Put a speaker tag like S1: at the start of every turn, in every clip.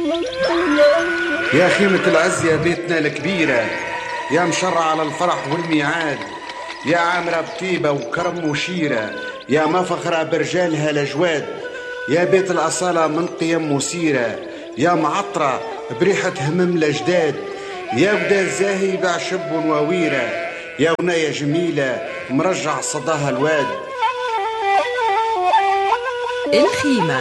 S1: يا خيمة العز يا بيتنا الكبيرة، يا مشرع على الفرح والميعاد، يا عامرة بطيبة وكرم وشيرة، يا مفخرة برجالها لجواد، يا بيت الأصالة من قيم وسيرة، يا معطرة بريحة همم لجداد، يا ودا الزاهي بعشب وويرة، يا وناية جميلة مرجع صداها الواد.
S2: الخيمة.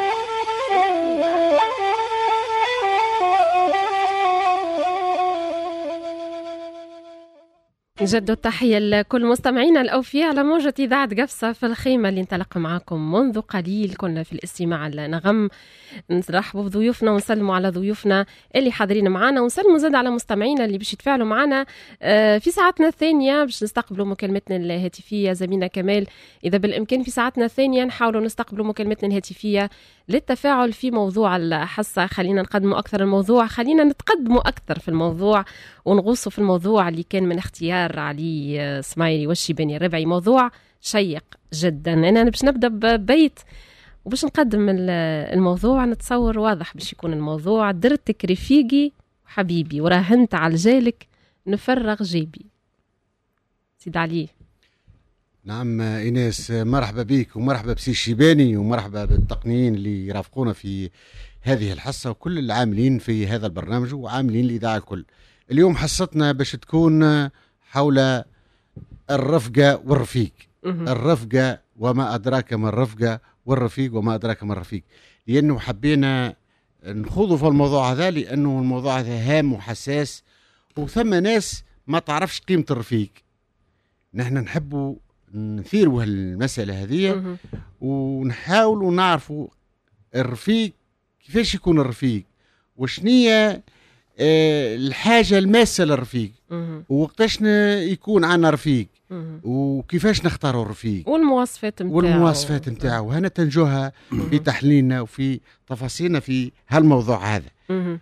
S3: نجد التحية لكل مستمعينا الأوفياء على موجة إذاعة قفصة في الخيمة اللي انطلق معكم منذ قليل. كنا في الاستماع النغم. نرحبوا بضيوفنا ونسلموا على ضيوفنا اللي حاضرين معنا، ونسلموا زاد على مستمعينا اللي باش يتفاعلوا معنا في ساعتنا الثانية باش نستقبلوا مكالمتنا الهاتفية. زميلنا كمال إذا بالإمكان في ساعتنا الثانية نحاولوا نستقبلوا مكالمتنا الهاتفية للتفاعل في موضوع الحصة. خلينا نقدموا أكثر الموضوع، خلينا نتقدموا أكثر في الموضوع ونغوصوا في الموضوع اللي كان من اختيار علي سمايري والشيباني الربعي. موضوع شيق جدا. أنا باش نبدأ ببيت وباش نقدم الموضوع. نتصور واضح باش يكون الموضوع: درتك رفيقي وحبيبي وراهنت على جالك نفرغ جيبي. سيد علي.
S4: نعم إيناس، مرحبا بك ومرحبا بسي الشيباني ومرحبا بالتقنيين اللي يرافقونا في هذه الحصة وكل العاملين في هذا البرنامج وعاملين الإذاعة الكل. اليوم حصتنا باش تكون حول الرفقة والرفيق. الرفقة وما أدراك ما الرفقة، والرفيق وما أدراك ما الرفيق، لأنه حبينا نخوضوا في الموضوع هذا لأنه الموضوع هذا هام وحساس، وثم ناس ما تعرفش قيمة الرفيق. نحن نحبوا نثيروا المسألة هذه ونحاولوا نعرفوا الرفيق كيفاش يكون الرفيق، وشنية الحاجة الماسة للرفيق، ووقتاش يكون عنا رفيق، وكيفاش نختاروا الرفيق والمواصفات نتاعو. هنا تنجوها في تحليلنا وفي تفاصيلنا في هالموضوع هذا.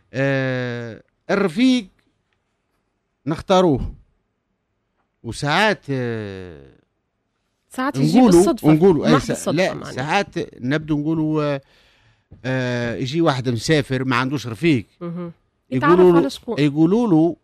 S4: الرفيق نختاروه، وساعات
S3: يجي بالصدفة،
S4: نقولوا لا ساعات نبدو نقولوا يجي واحد مسافر ما عندوش رفيق، يقولوا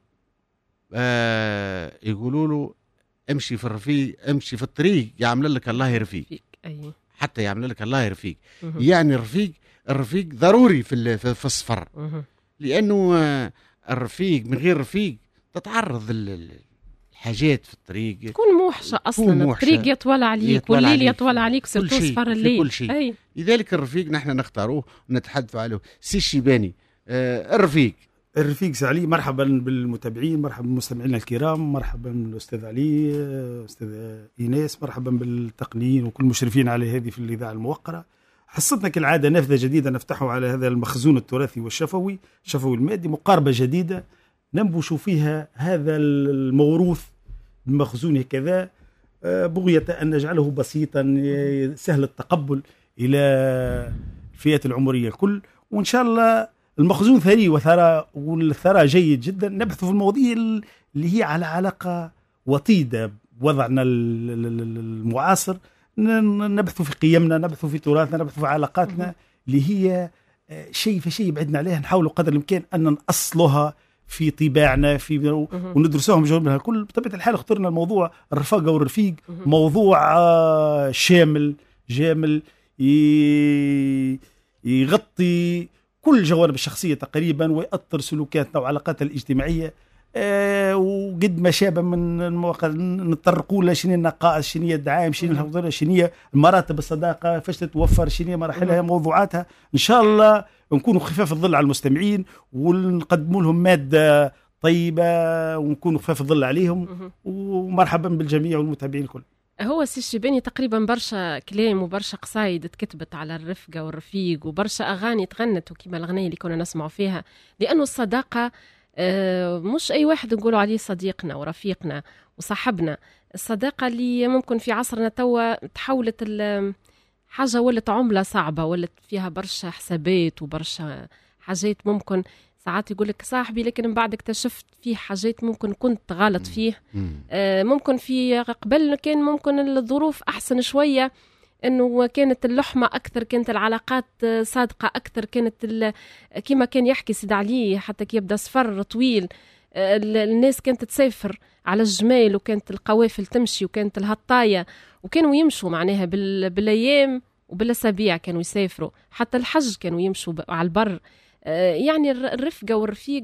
S4: له امشي في الرفيق، امشي في الطريق يعمل لك الله رفيق. حتى يعمل لك الله رفيق. يعني الرفيق ضروري في السفر، لأنه الرفيق من غير رفيق تتعرض الحاجات في الطريق
S3: تكون موحشة أصلا، الطريق يطول عليك والليل يطول عليك، سيرتو سفر الليل
S4: كل شيء. لذلك الرفيق نحن نختاروه ونتحدث عليه. سي الشيباني، الرفيق
S5: سعلي، مرحبا بالمتابعين، مرحبا بالمستمعين الكرام، مرحبا بالأستاذ علي، أستاذ إيناس، مرحبا بالتقنيين وكل المشرفين على هذه في الإذاعة الموقرة. حصتنا كالعادة نافذة جديدة نفتحه على هذا المخزون التراثي والشفوي المادي، مقاربة جديدة ننبش فيها هذا الموروث بمخزونه كذا، بغية أن نجعله بسيطا سهل التقبل إلى الفئات العمرية الكل. وإن شاء الله المخزون ثري والثراء جيد جدا. نبحث في المواضيع اللي هي على علاقة وطيدة بوضعنا المعاصر، نبحث في قيمنا، نبحث في تراثنا، نبحث في علاقاتنا اللي هي شيء في شيء بعدنا عليها، نحاول قدر الإمكان أن نأصلها في طباعنا وندرسوهم جوابنا الكل. بطبيعة الحال اخترنا الموضوع الرفاقة والرفيق، موضوع شامل جامل يغطي كل جوانب الشخصية تقريبا، ويأثر سلوكاتنا وعلاقاتنا الاجتماعية. وقد ما شابه من المواقع نطرقوا له شنو النقائص، شنو هي الدعائم، شنو هي مراتب الصداقة، فاش تتوفر، شنو هي مراحلها، موضوعاتها. إن شاء الله نكونوا خفاف الظل على المستمعين ونقدموا لهم مادة طيبة ونكونوا خفاف الظل عليهم. ومرحبا بالجميع والمتابعين الكل.
S3: هو سي الشيباني تقريبا برشا كلام وبرشا قصايد تكتبت على الرفقة والرفيق، وبرشا أغاني تغنت وكما الأغنية اللي كنا نسمعوا فيها، لأنه الصداقة مش أي واحد نقولوا عليه صديقنا ورفيقنا وصاحبنا. الصداقة اللي ممكن في عصرنا توا تحولت حاجة، ولت عملة صعبة، ولت فيها برشا حسابات وبرشا حاجات. ممكن ساعات يقولك صاحبي لكن من بعد اكتشفت فيه حاجات ممكن كنت غلط فيه. ممكن في قبل كان ممكن الظروف أحسن شوية، انه كانت اللحمه اكثر، كانت العلاقات صادقه اكثر، كانت كما كان يحكي سيد علي حتى كي يبدا سفر طويل الناس كانت تسافر على الجمال، وكانت القوافل تمشي، وكانت الهطايه، وكانوا يمشوا معناها بالايام وبالاسابيع كانوا يسافروا، حتى الحج كانوا يمشوا على البر. يعني الرفقه والرفيق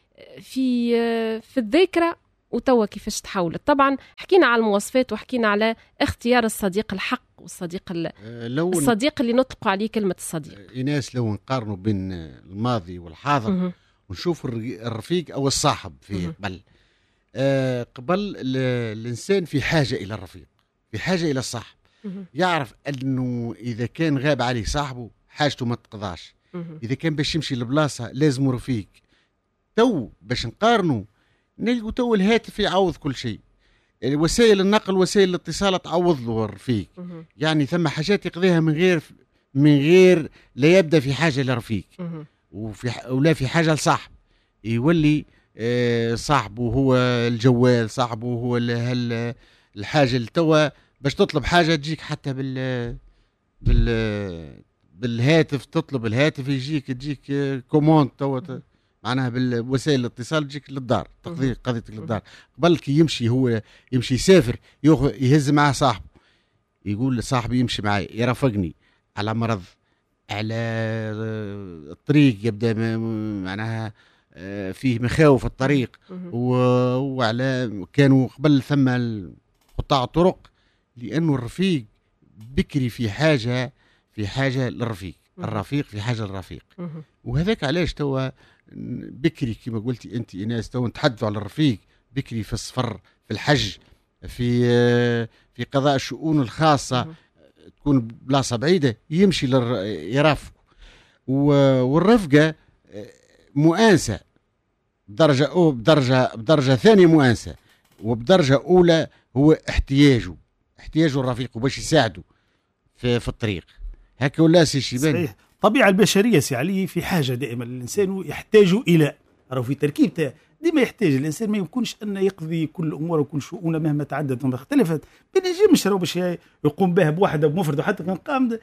S3: في الذاكره. وتوا كيفاش تحولت. طبعا حكينا على المواصفات وحكينا على اختيار الصديق الحق والصديق الصديق اللي نطلق عليه كلمة الصديق.
S4: إيناس لو نقارنوا بين الماضي والحاضر ونشوف الرفيق أو الصاحب في قبل الإنسان في حاجة إلى الرفيق، في حاجة إلى الصاحب. يعرف أنه إذا كان غاب عليه صاحبه حاجته ما تقضاش، إذا كان باش يمشي لبلاصة لازم رفيق. تو باش نقارنوا نلقوا تو الهاتف يعوض كل شيء، وسائل النقل وسائل الاتصال تعوض له الرفيق. يعني ثم حاجات يقضيها من غير لا يبدا في حاجه لرفيق ولا في حاجه لصاحب. يولي صاحبه هو الجوال، صاحبه هو الحاجه اللي توا باش تطلب حاجه تجيك حتى بالهاتف، تطلب الهاتف تجيك كوموند توا معناها بالوسائل الاتصال تجيك للدار، تقضي قضيتك للدار. قبل كي يمشي يسافر يهز معاه صاحبه، يقول لصاحبي يمشي معي يرافقني على مرض، على الطريق يبدا معناها فيه مخاوف الطريق، وعلى كانوا قبل ثم قطاع الطرق، لأنه الرفيق بكري في حاجة للرفيق، الرفيق في حاجة للرفيق. وهذاك علاش توا بكري كما قلتي انت ايناس تو نتحدثوا على الرفيق بكري في السفر، في الحج، في قضاء الشؤون الخاصه، تكون بلاصه بعيده يمشي يرافق. والرفقه مؤانسه بدرجه ثانيه مؤانسه، وبدرجه اولى هو احتياجه الرفيق وباش يساعده في الطريق. هكا ولا سي شيباني؟
S5: صحيح. الطبيعة البشرية سي علي في حاجة دائما الإنسان يحتاج إلى، راهو في تركيبته ديما يحتاج الإنسان، ما يمكنش أن يقضي كل أموره وكل شؤونه مهما تعددت وما اختلفت، ما ينجمش راهو باش يقوم بها بوحده بمفرده، حتى كان قام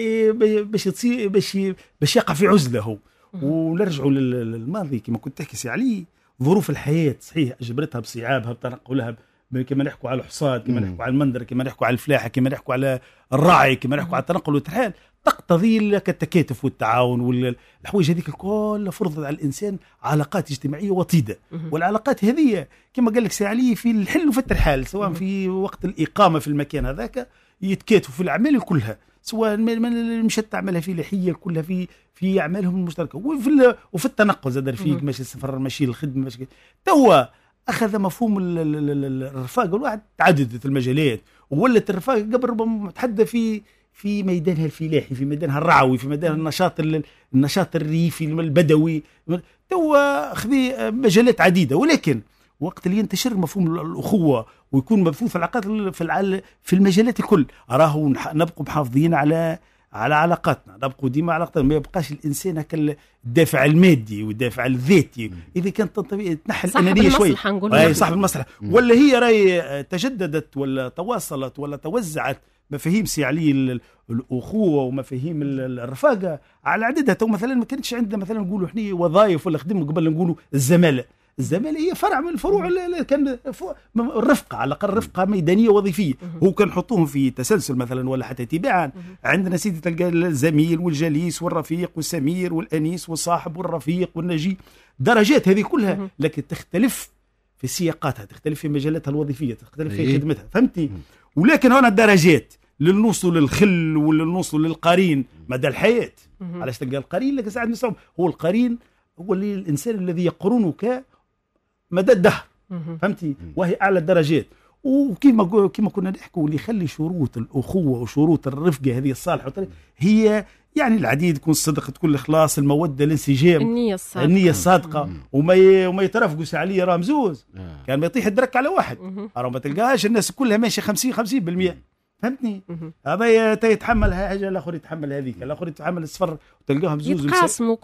S5: باش يقع في عزلة هو. ونرجعوا للماضي كما كنت تحكي سي علي، ظروف الحياة صحيح أجبرتها بصعابها بتنقلها، كما نحكوا على الحصاد، كما نحكوا على المندر، كما نحكوا على الفلاحة، كما نحكوا على الراعي، كما نحكوا على التنقل والترحال، تقتضي لك التكاتف والتعاون والحوايج هذيك الكل فرضت على الانسان علاقات اجتماعيه وطيده. والعلاقات هذه كما قال لك سي علي في الحل وفي الترحال، سواء في وقت الاقامه في المكان هذاك يتكاتفوا في الاعمال كلها، سواء مشات تعملها في لحيه كلها في اعمالهم المشتركه، وفي التنقل زاد رفيق ماشي السفر ماشي الخدمه ماشي. توا اخذ مفهوم الرفاقه الواحد تعددت المجالات، وولت الرفاقه قبل ربما تحدى في ميدانها الفلاحي، في ميدانها الرعوي، في ميدانها النشاط الريفي البدوي، توا خذي مجالات عديده. ولكن وقت اللي ينتشر مفهوم الأخوة ويكون مبثوث العلاقات في المجالات الكل، راهو نبقوا محافظين على علاقاتنا، نبقوا ديما علاقتنا، ما يبقاش الانسان هكا الدافع المادي والدافع الذاتي. اذا كانت تنحى الانانيه شوي، صاحب المصلحه، ولا هي راي تجددت ولا تواصلت ولا توزعت مفاهيم سي علي الأخوة ومفاهيم الرفاقة على عددها. تو مثلا ما كانتش عندنا مثلا نقولوا احنا وظائف ولا خدمة، قبل نقولوا الزمالة هي فرع من الفروع، كان الرفقة على الأقل رفقة ميدانية وظيفية، هو كان نحطوهم في تسلسل مثلا ولا حتى تباعا. عندنا سيدي تلقى الزميل والجليس والرفيق والسمير والأنيس والصاحب والرفيق والنجي، درجات هذه كلها، لكن تختلف في سياقاتها، تختلف في مجالاتها الوظيفية، تختلف في خدمتها، فهمتي؟ ولكن هنا الدرجات للنوصل للخل وللنوصل للقرين مدى الحياة. علاش تلقى القرين لك ساعد نسعب، هو القرين هو اللي الإنسان الذي يقرنك مدى الدهر، فهمتي؟ وهي أعلى الدرجات. وكما كنا نحكوا اللي يخلي شروط الأخوة وشروط الرفقة هذه الصالحة هي يعني العديد، يكون الصدق، تكون الإخلاص، المودة، الانسجام، النية الصادقة، وما يترافقوا عليه راه مزوز، كان ما يطيح الدرك على واحد، راه ما تلقاهاش الناس كلها ماشية 50%، فهمتني؟ هذا يتحمل حاجة، الآخر يتحمل هذيك، الآخر يتحمل الصفر، وتلقاهم مزوز،
S3: يتقاسموا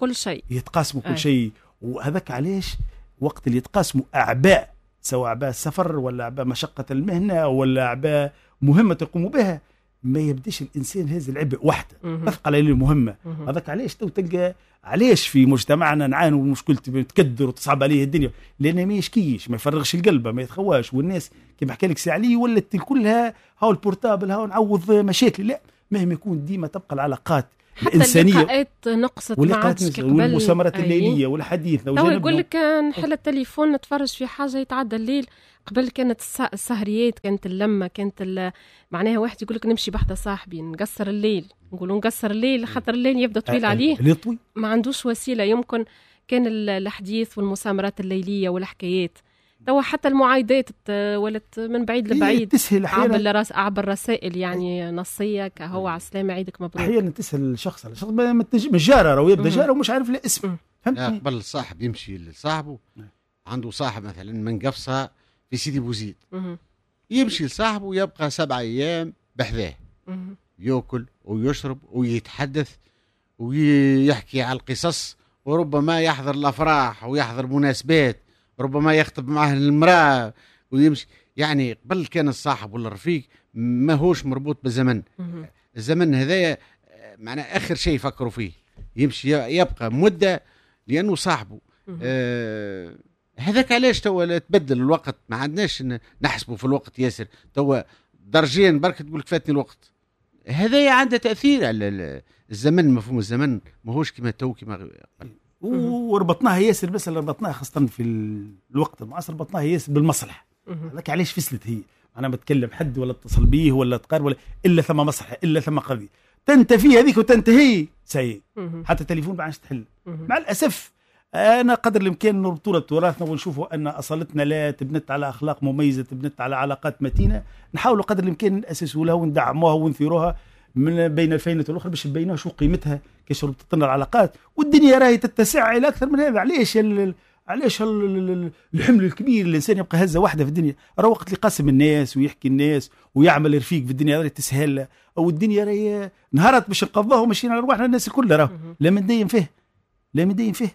S3: كل شيء،
S5: وهذاك علاش وقت اللي يتقاسموا أعباء، سواء أعباء السفر ولا أعباء مشقة المهنة ولا أعباء مهمة يقوموا بها، ما يبداش الانسان هذا العبء وحده، تثقل عليه المهمه. هذاك علاش تو تلقى علاش في مجتمعنا نعانوا من مشكله تكدر وتصعب عليه الدنيا، لانه ما يشكيش، ما يفرغش القلب، ما يتخواش. والناس كما حكى لك سي علي ولت كلها هاو البورتابل، هاو نعوض مشاكل. لا، مهما يكون ديما تبقى العلاقات الانسانيه.
S3: حتى اللقاءات نقصت، ما عادش كقبل،
S5: والمسامرات الليليه والحديث.
S3: لو يقول لك نحل التليفون نتفرج في حاجه يتعدى الليل. قبل كانت السهريات، كانت اللمه، كانت معناها واحد يقول لك نمشي بحذا صاحبي نقصر الليل، نقولوا نقصر الليل خاطر الليل يبدا طويل عليه، ما عندوش وسيله. يمكن كان الحديث والمسامرات الليليه والحكايات. توا حتى المعايدات ولت من بعيد لبعيد،
S5: تسهل احيانا
S3: عبر رسائل يعني نصيه كهو على السلامه عيدك مبروك.
S5: احيانا تسهل الشخص على شخص مش جاره او يبدا جاره ومش عارف له اسم.
S4: فهمتني؟ قبل الصاحب يمشي لصاحبه، عنده صاحب مثلا من قفصه في سيدي بوزيد، يمشي لصاحبه ويبقى 7 أيام بحذاه، يأكل ويشرب ويتحدث ويحكي على القصص، وربما يحضر الأفراح ويحضر مناسبات، ربما يخطب معه المرأة ويمشي. يعني قبل كان الصاحب ولا الرفيق ما هوش مربوط بالزمن. الزمن هذايا معناه آخر شيء يفكروا فيه، يمشي يبقى مدة لأنه صاحبه. هذاك علاش توا تبدل الوقت، ما عندناش نحسبه في الوقت ياسر. توا درجين برك تقولك فاتني الوقت، هذايا عنده تأثير على الزمن. مفهوم الزمن ماهوش كما تو كما
S5: وربطناها ياسر. بس ربطناها خاصة في الوقت المعاصر، ربطناها ياسر بالمصلحة. لك علاش فسلت هي؟ أنا بتكلم حد ولا اتصل بيه ولا تقارب ولا إلا ثم مصلحة، إلا ثم قضية تنتفي هذيك وتنتهي سيء. حتى التليفون ما عادش تحل مع الأسف. أنا قدر الإمكان نربطوا بتراثنا ونشوفوا أن أصالتنا لا تبنت على أخلاق مميزة، تبنت على علاقات متينة. نحاولوا قدر الإمكان نأسسوا لها وندعموها ونثيروها من بين الفينة والأخرى باش نبينوها شو قيمتها كيش ربطت لنا العلاقات. والدنيا راهي تتسع إلى أكثر من هذا. علاش الحمل الكبير الإنسان يبقى هزة واحدة في الدنيا؟ راه وقت اللي قاسم الناس ويحكي الناس ويعمل رفيق في الدنيا راهي تسهل، أو الدنيا راهي نهارت باش نقضوها وماشيين على رواحنا الناس الكل راه لا مندين فيه.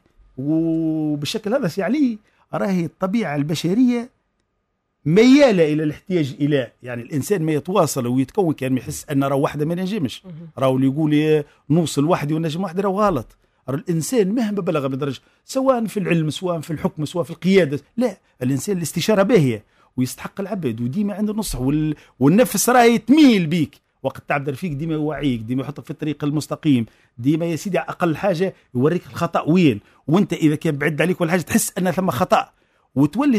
S5: وبالشكل هذا سي علي راهي الطبيعة البشرية ميالة إلى الاحتياج إلى، يعني الإنسان ما يتواصل ويتكون كان يحس أن راه وحده ما نجمش، راه اللي يقول نوصل وحدي ونجم وحدي راه غلط. الإنسان مهما بلغ بدرجة، سواء في العلم سواء في الحكم سواء في القيادة، لا، الإنسان الاستشارة باهية ويستحق العبد وديما عنده نصح والنفس راهي تميل بيك وقت تعب رفيق، ديما يوعيك، ديما يحطك في الطريق المستقيم، ديما يا سيدي أقل حاجة يوريك الخطأ وين، وانت إذا كان بعد عليك ولا حاجة تحس أن ثم خطأ وتولي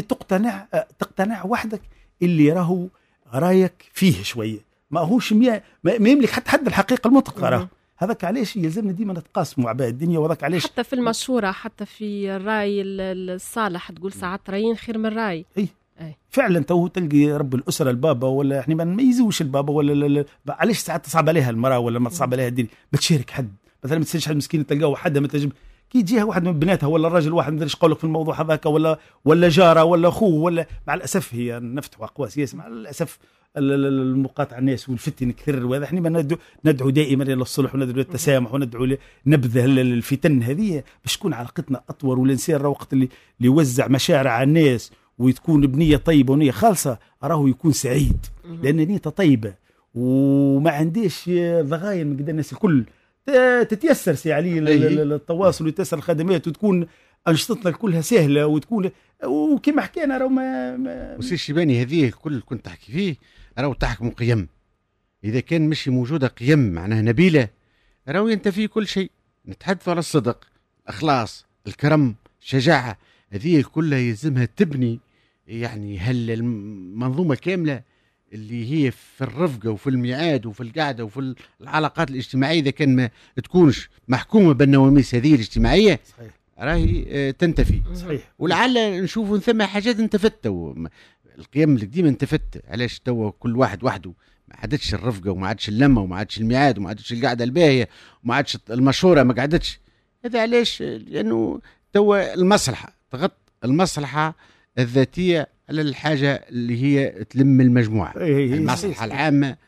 S5: تقتنع وحدك اللي راهو رايك فيه شوية، ما هوش ما يملك حد الحقيقة المطلقة راه. هذاك علاش يلزمنا ديما نتقاسموا عباء الدنيا، وذاك علاش
S3: حتى في المشورة، حتى في الرأي الصالح تقول ساعات رايين خير من رأي.
S5: أي. فعلا تو تلقي رب الأسرة البابا ولا احنا ما نميزوش البابا ولا علاش ساعات تصعب عليها المرأة ولا ما تصعب عليها الدنيا، بتشارك حد مثلا، ما تسالش حد مسكين تلقاه حدا ما تجب كي يجيها واحد من بناتها ولا الراجل واحد ما يدريش قولك في الموضوع هذاك ولا جاره ولا اخوه ولا، مع الاسف هي نفتح اقواس ياس، مع الاسف المقاطعه الناس والفتن كثر، وهذا احنا ندعو دائما الى الصلح وندعو للتسامح وندعو لنبذ الفتن هذه باش تكون علاقتنا اطول، والانسان راه وقت اللي يوزع مشاعر على الناس وتكون بنيه طيبه ونيه خالصه راهو يكون سعيد، لان نيته طيبه وما عنديش ضغاين من قدام الناس الكل، تتيسر سي علي التواصل ويتيسر الخدمات وتكون انشطتنا كلها سهله وتكون وكما حكينا راهو ما
S4: وسي الشيباني هذه الكل كنت تحكي فيه راهو تحكم قيم، اذا كان مش موجوده قيم معناها نبيله راهو ينتفي كل شيء. نتحدث على الصدق، الاخلاص، الكرم، الشجاعه، هذه كلها يلزمها تبني يعني المنظومه كامله اللي هي في الرفقه وفي الميعاد وفي القعده وفي العلاقات الاجتماعيه، اذا كان ما تكونش محكومه بالنواميس هذه الاجتماعيه صحيح راهي تنتفي صحيح. ولعل نشوفوا ثم حاجات انتفت، القيم القديمه انتفت. علاش توا كل واحد وحده، ما عادتش الرفقه وما عادش اللمه وما عادش الميعاد وما عادش القعده الباهيه وما عادش المشوره ما قعدتش. هذا علاش؟ لانه توا المصلحه تغطي المصلحه الذاتيه على الحاجه اللي هي تلم المجموعه. المصلحه العامه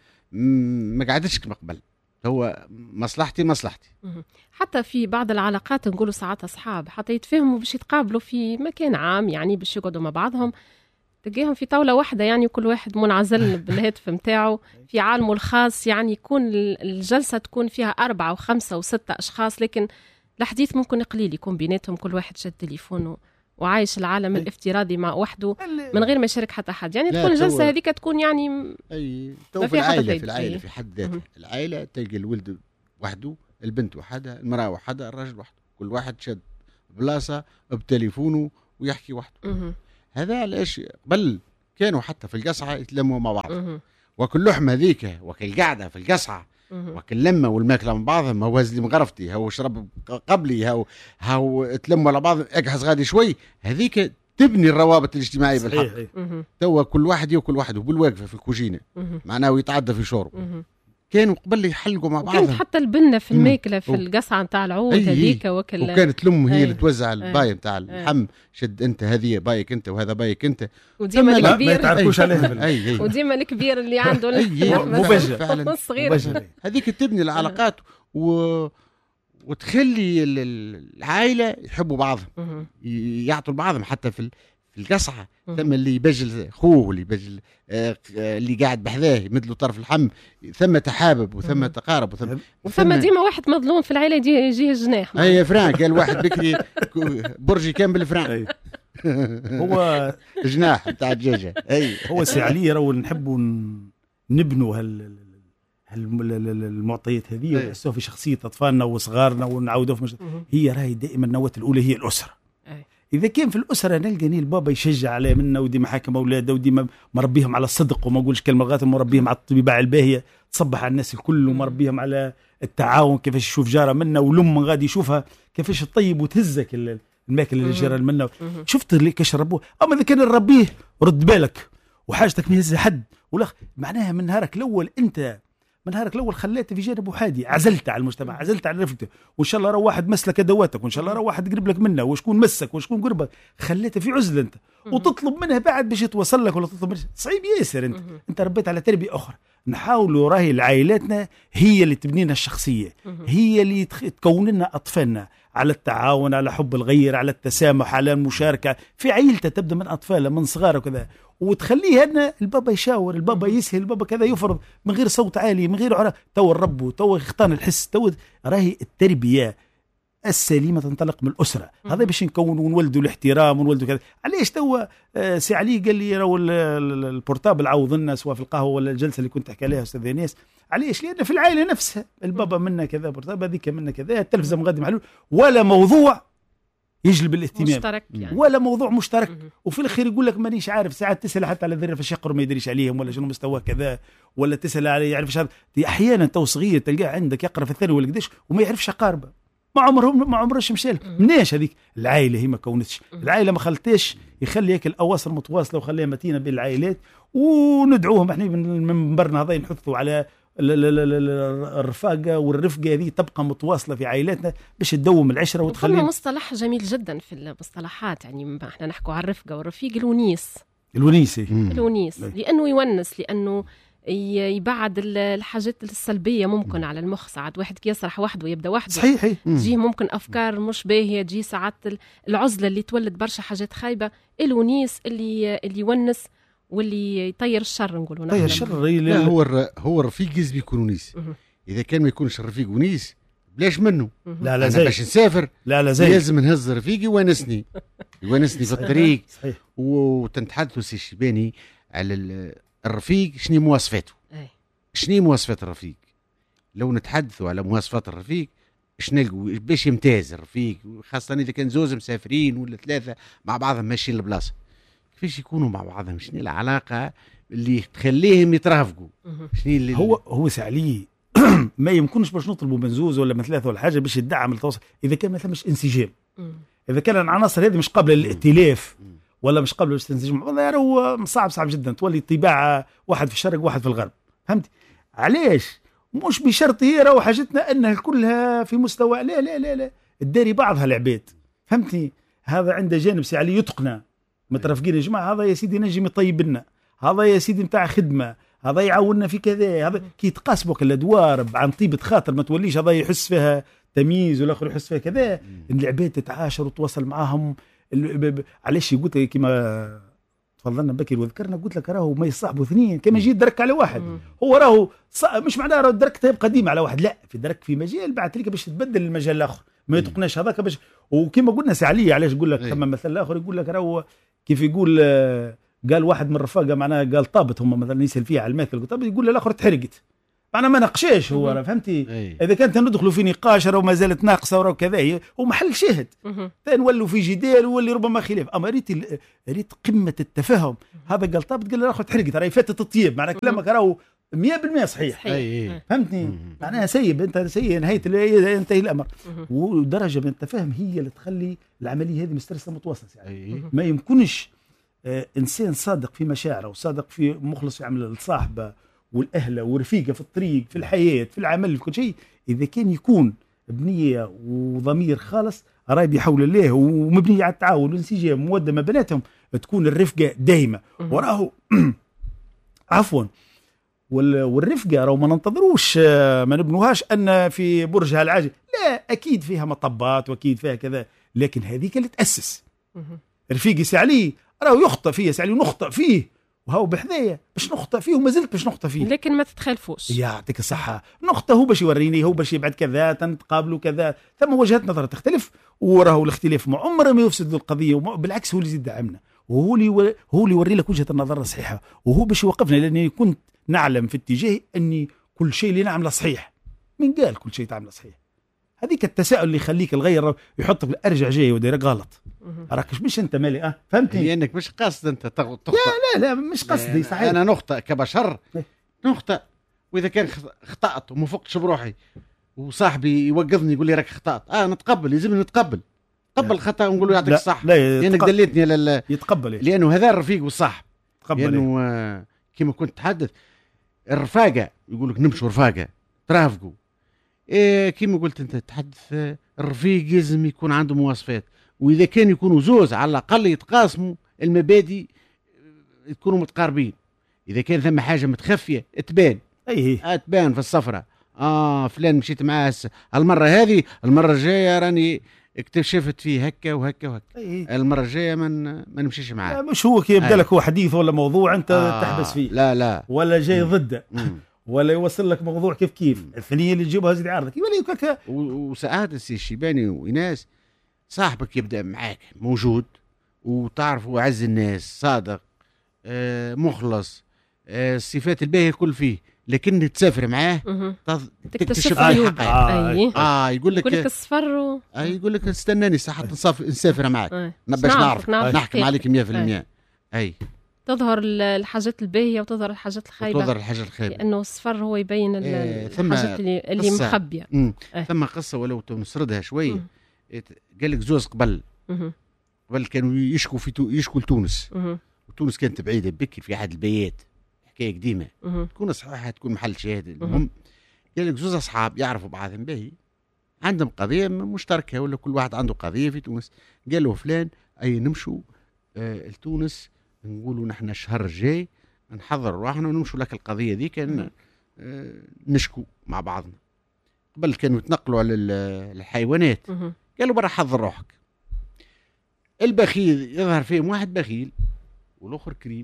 S4: ما قعدتش كما قبل، هو مصلحتي.
S3: حتى في بعض العلاقات نقولوا ساعات اصحاب حتى يتفاهموا باش يتقابلوا في مكان عام، يعني باش يقعدوا مع بعضهم، تلقيهم في طاولة واحدة يعني، وكل واحد منعزل بالهاتف متاعه في عالمه الخاص، يعني يكون الجلسة تكون فيها 4 و5 و6 أشخاص، لكن الحديث ممكن قليل يكون بيناتهم، كل واحد شد تليفونه وعايش العالم الافتراضي مع وحده من غير ما يشارك حتى حد. يعني تكون الجلسة هذيك تكون يعني
S4: في العائلة، في حد ذاتها العائلة تلقى الولد وحده، البنت وحدها، المرأة وحدها، الرجل وحده، كل واحد شد بلاصة بتليفونه ويحكي وحده. هذا علاش قبل كانوا حتى في القصعة يتلموا مع بعض، وكل لحمة ذيك وكل قاعدة في القصعة وكل لمة والماكلة من بعضهم، هو هز لي مغرفتي، هو شرب قبلي، هو تلموا على بعض، اقحص غادي شوي، هذيك تبني الروابط الاجتماعية بالحق. توا كل واحد ياكل وحده بالواقفة في الكوجينة معناه ويتعدى في شربه. كانوا قبل يحلقوا مع بعضهم،
S3: كانت حتى البنة في الماكلة في القصعة نتاع العود هذيك
S4: وكانت الأم هي اللي توزع الباي نتاع اللحم، شد أنت هذه بايك أنت وهذا بايك أنت،
S3: وديما الكبير
S5: ما يتعرفوش عليه
S3: وديما الكبير اللي عنده
S5: مباشر
S4: فعلا
S3: الصغير،
S4: هذيك تبني العلاقات وتخلي العائلة يحبوا بعضهم، يعطوا بعضهم حتى في القصعة. ثم اللي يبجل خوه واللي يبجل اللي قاعد بحذاه يمدلوا طرف الحم، ثم تحابب وثم تقارب
S3: وثم ديما واحد مظلوم في العائلة يجيه الجناح.
S4: اي فران قال واحد بكري برجي كان بالفران
S5: هو
S4: جناح بتاع الدجاجة.
S5: هو سي علي راهو نحبوا نبنوا المعطيات هذه ونحسوها في شخصية أطفالنا وصغارنا ونعودوها هي راهي دائما النواة الأولى هي الأسرة. إذا كان في الأسرة نلقى البابا يشجع عليه منا ودي محاكم أولاده ودي مربيهم على الصدق وما أقولش كلمة غلط، مربيهم على الطبيعة الباهية تصبح على الناس الكل، ومربيهم على التعاون كيفاش يشوف جارة منا ولم غادي يشوفها كيفاش تطيب وتهزك الماكل اللي جرى منا. شفت اللي كاش ربوه، أما إذا كان نربيه رد بالك وحاجتك ما يهز حد ولا معناها من نهارك الأول أنت من نهارك الأول خليته في جانب وحادي، عزلت على المجتمع، عزلت على رفقته، وإن شاء الله راه واحد مسلك أدواتك، وإن شاء الله راه واحد قرب لك منه وشكون مسك وشكون قربك، خليته في عزلة أنت وتطلب منه بعد باش يتوصل لك ولا تطلب منه صعيب ياسر. أنت ربيت على تربية أخرى. نحاولوا راهي العائلاتنا هي اللي تبنينا الشخصية، هي اللي تكون لنا أطفالنا على التعاون، على حب الغير، على التسامح، على المشاركة في عائلته، تبدأ من أطفاله من صغاره كذا، وتخليه هنا البابا يشاور، البابا يسهل، البابا كذا يفرض من غير صوت عالي، من غير عرا، تو الرب تو يختار الحس، تو راهي التربية السليمة تنطلق من الأسرة. هذا باش نكون ونولدوا الاحترام ونولدوا كذا. علاش تو سي علي قال لي راهو البورتابل عوضنا سواء في القهوة ولا الجلسة اللي كنت تحكي عليها أستاذ إيناس، علاش؟ لأن في العائلة نفسها البابا منا كذا بورتابل، هذيك منا كذا، التلفزة مقدم عليه، ولا موضوع يجلب الاهتمام
S3: مشترك يعني.
S5: ولا موضوع مشترك. وفي الأخير يقول لك مانيش عارف، ساعات تسأل حتى على الذرة فاش يقروا ما يدريش عليهم ولا شنو مستواه كذا، ولا تسأل عليه يعرفش هذا. أحيانا تو صغير تلقاه عندك يقرأ في الثانوي ولا قديش وما يعرفش أقاربه، ما عمرش مشال. مناش هذيك العائلة؟ هي ما كونتش العائلة، ما خلتش يخلي هيك الأواصر متواصلة وخليها متينة بين العائلات، وندعوهم احنا من منبرنا هذا نحثوا على الرفاقة والرفقة هذه تبقى متواصلة في عائلاتنا باش تدوم العشرة وتخلي.
S3: مصطلح جميل جدا في المصطلحات، يعني احنا نحكوا على الرفقة والرفيق، الونيس لأنه يونس، لأنه يبعد الحاجات السلبية ممكن على المخ. ساعات واحد يسرح وحده ويبدأ وحده،
S5: صحيح،
S3: تجيه ممكن أفكار مش باهية، تجيه ساعات العزلة اللي تولد برشا حاجات خايبة. الونيس اللي يونس واللي يطير الشر، نقولوا
S5: طير الشر.
S4: لا هو الرفيق يزبي يكون ونيس. إذا كان ما يكونش الرفيق ونيس بلاش منه.
S5: لا زي
S4: باش نسافر
S5: زي
S4: لازم نهز رفيقي يونسني في الطريق. وتنتحدثوا سي الشيباني على الرفيق، شنو مواصفاته؟ شنو مواصفات الرفيق؟ لو نتحدثوا على مواصفات الرفيق نلقوا باش يمتاز الرفيق، خاصة إذا كان زوز مسافرين ولا ثلاثة مع بعضهم ماشيين البلاصة، كيفاش يكونوا مع بعضهم؟ شنو العلاقة اللي تخليهم يترافقوا؟
S5: هو سعلي ما يمكنش باش نطلبوا من زوز ولا من ثلاثة ولا حاجة باش يدعم التواصل إذا كان ما ثمش انسجام. إذا كان العناصر هذه مش قابلة للائتلاف ولا مش قابلة للاستنساج، والله هو صعب جدا تولي طباعة واحد في الشرق واحد في الغرب. فهمتي علاش؟ مش بشرط هي راهو حاجتنا أنها كلها في مستوى، لا لا لا لا، الداري بعضها العباد. فهمتي؟ هذا عنده جانب سي علي يتقنه، مترافقين يا جماعة، هذا يا سيدي نجم يطيب لنا، هذا يا سيدي متاع خدمة، هذا يعاوننا في كذا، هذا كي يتقاسموا الأدوار عن طيبة خاطر، ما توليش هذا يحس فيها تمييز والآخر يحس فيها كذا. العباد تتعاشر وتواصل معاهم. علاش يقول كما تفضلنا بكر وذكرنا، قلت لك راهو ما يصاحبوا اثنين كما يجي درك على واحد. هو راهو مش معناه راهو درك تبقى قديم على واحد، لا، في درك في مجال بعد تلك باش تبدل المجال الاخر، ما يتقناش هذاك باش. وكما قلنا سعليه علاش يقول لك ثم مثل اخر يقول لك راهو كيف يقول قال واحد من الرفاقه معناها قال طابت، هم مثلا يسال فيها على المثل طابت، يقول الاخر تحرقت، معناها ما ناقشاش هو، فهمتي؟ اذا كانت ندخلوا في نقاش راهو ما زالت ناقصه وراهو كذا ومحل شاهد نولوا في جدال وولي ربما خلاف. اما ريت قمه التفاهم، هذا قال طابت قال الاخر تحرقت، راهي فاتت الطيب، معناها كلامك راهو 100% صحيح. فهمتني؟ معناها سيب انت سيء نهايه ينتهي الامر. ودرجه من التفاهم هي اللي تخلي العمليه هذه مسترسله متوسط. يعني ما يمكنش انسان صادق في مشاعره وصادق في مخلص في عمل الصاحبه والاهله ورفيقه في الطريق في الحياه في العمل في كل شيء، اذا كان يكون بنيه وضمير خالص راي بحول الله ومبنيه على التعاون والانسجام وموده ما بيناتهم، تكون الرفقه دائمه وراه عفوا. والرفقه راهو ما ننتظروش ما نبنوهاش ان في برجها العاجل، لا، اكيد فيها مطبات واكيد فيها كذا، لكن هذيك اللي تاسس. رفيقي سعلي راهو يخطئ فيه، سعلي ونخطئ فيه، وهو بحذايا باش نخطئ فيه وما زلت باش نخطئ فيه،
S3: لكن ما تتخالفوش.
S5: يعطيك الصحه. نخطئ هو باش يوريني، هو باش يبعد كذا، تنتقابلوا كذا، ثم وجهات نظر تختلف، وراهو الاختلاف ما عمره ما يفسد القضيه، بالعكس هو اللي يزيد دعمنا، وهو اللي يوري لك وجهه النظر الصحيحه، وهو باش يوقفنا، لاني كنت نعلم في اتجاه اني كل شيء اللي نعمله صحيح. من قال كل شيء تعمله صحيح؟ هذيك التساؤل اللي يخليك الغير يحطك ارجع جاي وداير غلط، راك مش انت مالي فهمتني؟
S4: لانك مش قاصد انت تخطئ.
S5: لا مش قصدي، صحيح.
S4: انا نخطئ كبشر، نخطئ، واذا كان خطأت وما فقتش بروحي وصاحبي يوقظني يقول لي راك خطأت، نتقبل، لازم نتقبل الخطأ ونقول له يعطيك الصح، لانك دليتني
S5: يتقبل
S4: لانه هذا الرفيق والصاحب.
S5: لانه
S4: كما كنت تحدث الرفاقه، يقول لك نمشوا رفاقه ترافقوا، كما قلت انت تحدث، الرفيق لازم يكون عنده مواصفات، واذا كان يكونوا زوز على الاقل يتقاسموا المبادئ، يكونوا متقاربين. اذا كان ثم حاجه متخفيه تبان، تبان في السفره، فلان مشيت معاه المره هذه، المره الجايه راني اكتشفت فيه هكا وهكا وهكا، المره الجايه ما نمشيش معاه.
S5: مش هو كي يبدا لك هو حديث ولا موضوع انت تحبس فيه،
S4: لا
S5: ولا جاي ضده ولا يوصل لك موضوع كيف الثانيه اللي تجيبها زيد عارضك يولي
S4: وساعات السي الشيباني وإناس صاحبك يبدا معاك موجود وتعرف هو عز الناس، صادق، مخلص، الصفات الباهيه الكل فيه، لكن تسافر معاه
S3: تكتشف عيوبه.
S4: يقول لك
S3: الصفر
S4: يقول لك استناني ساعه نسافر معاك باش نعرف نحكم عليك 100%.
S3: تظهر الحاجات الباهيه وتظهر الحاجات الخايبه، لانه الصفر هو يبين الحاجات اللي مخبيه.
S4: ثم قصه ولو نسردها شويه، قال لك زوز قبل كانوا يشكوا لتونس، وتونس كانت بعيده بكي في احد البيات، حكايه قديمه تكون صحيحه تكون محل شاهد. المهم قال لك زوز اصحاب يعرفوا بعضهم باهي، عندهم قضيه مشتركه ولا كل واحد عنده قضيه في تونس، قال له فلان اي نمشوا لتونس، نقولوا نحن الشهر الجاي نحضر روحنا ونمشوا لك القضيه ذي، كان نشكو مع بعضنا. قبل كانوا يتنقلوا على الحيوانات، قالوا برا حضر روحك. البخيل يظهر فيهم واحد بخيل والاخر كريم.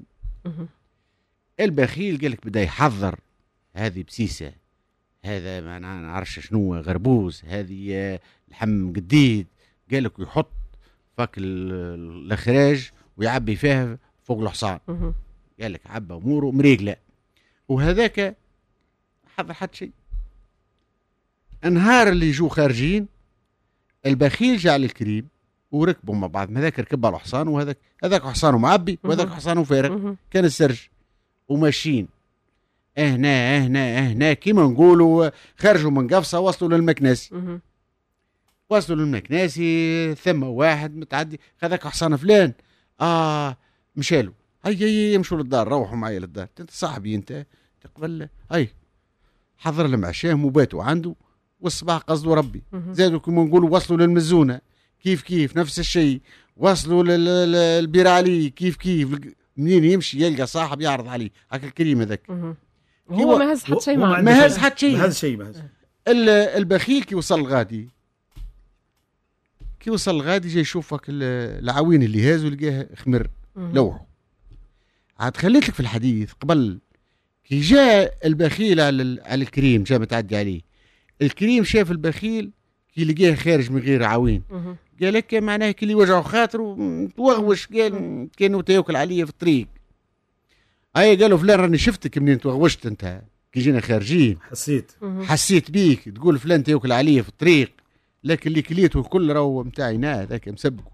S4: البخيل قال لك بدا يحضر، هذه بسيسه، هذا ما نعرفش شنو غربوز، هذه لحم جديد، قال لك يحط فك الاخراج ويعبي فيها فوق الحصان، قال لك عبى اموره مريقله، وهذاك حضر حد شيء. النهار اللي يجوا خارجين البخيل جاء للكريم وركبوا مع بعض، هذاك ركب على الحصان وهذاك حصانه معبي وهذاك حصانه فارغ، كان السرج وماشيين هنا كيما نقولوا خرجوا من قفصه وصلوا للمكناسي، ثم واحد متعدي هذاك حصان فلان مشالوا، هيا يمشوا للدار، روحوا معايا للدار، انت صاحبي انت تقبل، حضر لهم عشاهم وباتوا عنده، والصباح قصدوا ربي، زادوا كما نقولوا وصلوا للمزونه كيف نفس الشيء، وصلوا للبير علي كيف منين يمشي يلقى صاحب يعرض عليه، هكا الكريم هذاك
S3: هو ما هز حد شيء معه،
S5: ما هز حد شيء.
S4: البخيل كي وصل الغادي جاي يشوفك العوين اللي هازوا لقاه خمر لوحه، عاد خليت لك في الحديث قبل كي جاء البخيل على الكريم، جاء متعدي عليه الكريم، شاف البخيل كي لقاه خارج من غير عوين قال لك معناه كي اللي وجعه خاطره توغوش، قال كانوا تاكل عليا في الطريق. اي قالوا فلان راني شفتك منين توغوشت انت كي جينا خارجين، حسيت بيك تقول فلان تاكل عليا في الطريق، لكن اللي كليته الكل راهو نتاعي ذاك مسبقه.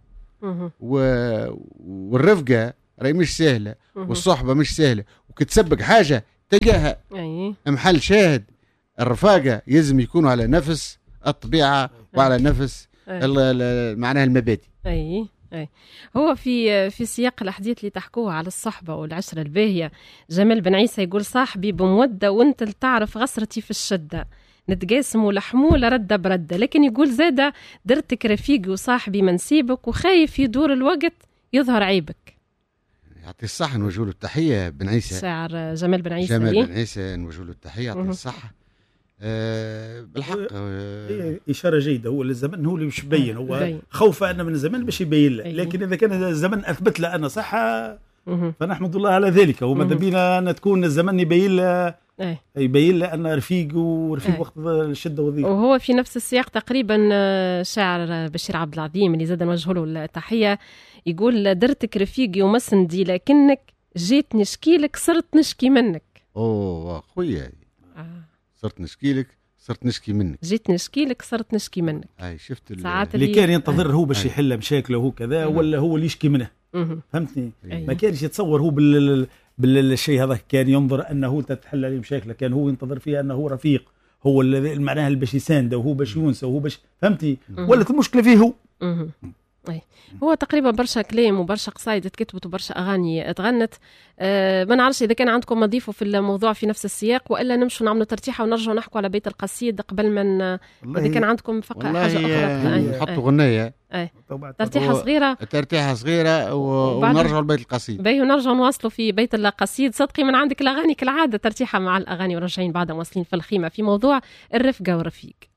S4: والرفقه راهي مش سهله، والصحبه مش سهله، وكتسبق حاجه تلقاها محل شاهد. الرفاقه يلزم يكونوا على نفس الطبيعه وعلى نفس معناها المبادئ.
S3: اي هو في سياق الاحاديث اللي تحكوها على الصحبه والعشره الباهيه، جمال بن عيسى يقول صاحبي بموده وانت تعرف غسرتي في الشده، نتقاسم لحموله رده برده، لكن يقول زاده درتك رفيقي وصاحبي منسيبك، وخايف يدور الوقت يظهر عيبك.
S4: يعطي الصحة، نوجه له التحية بن عيسى،
S3: شاعر جمال بن عيسى.
S4: جمال بن عيسى نوجه له التحية، يعطي الصحة. بالحق
S5: إشارة جيدة. هو الزمن هو اللي مش يبين، هو خوف أن من الزمن باش يبين له، لكن إذا كان الزمن أثبت له أنا صحة فنحمد الله على ذلك. وماذا بينا أن تكون الزمن يبين له أن رفيق ورفيق وقت الشدة والضيق.
S3: وهو في نفس السياق تقريبا شاعر بشير عبد العظيم اللي زاد نوجه له التحية، يقول درتك رفيقي ومسندي لكنك جيت نشكيلك صرت نشكي منك.
S4: أوه خويا صرت نشكيلك صرت نشكي منك،
S3: جيت نشكيلك صرت نشكي منك.
S4: شفت
S5: اللي كان ينتظر هو باش يحل مشاكله هو كذا ولا هو اللي يشكي منه. فهمتني؟ ما كانش يتصور هو بالشيء هذا، كان ينظر انه تتحل عليه مشاكله، كان هو ينتظر فيها انه هو رفيق، هو اللي معناها اللي باش يسانده وهو باش يونسه وهو باش فهمتي. ولات المشكله فيه هو.
S3: هو تقريبا برشا كلام وبرشا قصايد تكتبت وبرشا اغاني تغنت. ما نعرفش اذا كان عندكم ما تضيفوا في الموضوع في نفس السياق، والا نمشوا نعملوا ترتيحه ونرجعوا نحكوا على بيت القصيد قبل ما اذا كان عندكم حاجه اخرى
S4: نحطوا غنيه ترتيحه صغيره ونرجعوا لبيت القصيد.
S3: ونرجعوا نواصلوا في بيت القصيد. صدقي من عندك الاغاني كالعاده، ترتيحه مع الاغاني وراجعين بعد واصلين في الخيمه في موضوع الرفقه والرفيق.